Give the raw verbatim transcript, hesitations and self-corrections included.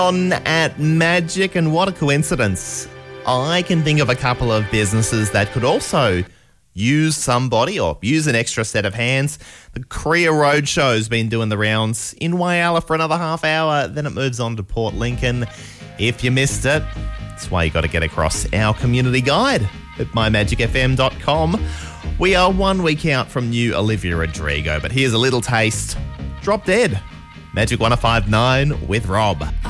On at Magic, and what a coincidence. I can think of a couple of businesses that could also use somebody or use an extra set of hands. The Korea Roadshow's been doing the rounds in Whyalla for another half hour, then it moves on to Port Lincoln. If you missed it, that's why you got to get across our community guide at my magic f m dot com. We are one week out from new Olivia Rodrigo, but here's a little taste. Drop Dead. Magic one oh five point nine with Rob.